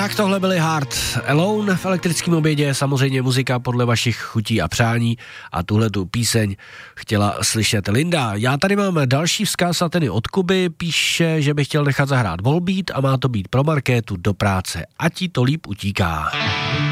Tak tohle byly Hard Alone v elektrickém obědě, samozřejmě muzika podle vašich chutí a přání a tuhle tu píseň chtěla slyšet Linda. Já tady mám další vzkaz a ten je od Kuby, píše, že by chtěl nechat zahrát Volbeat a má to být pro Markétu do práce. Ať jí to líp utíká.